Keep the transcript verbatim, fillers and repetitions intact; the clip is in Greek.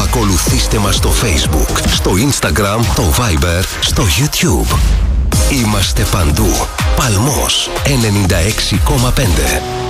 Ακολουθήστε μας στο Facebook, στο Instagram, το Viber, στο YouTube. Είμαστε παντού. Παλμός ενενήντα έξι κόμμα πέντε.